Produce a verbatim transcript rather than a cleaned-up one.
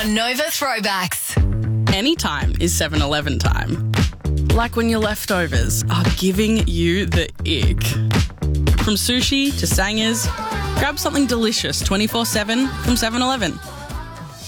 on Nova Throwbacks. Anytime is seven eleven time. Like when your leftovers are giving you the ick. From sushi to sangers, grab something delicious twenty-four seven from seven eleven.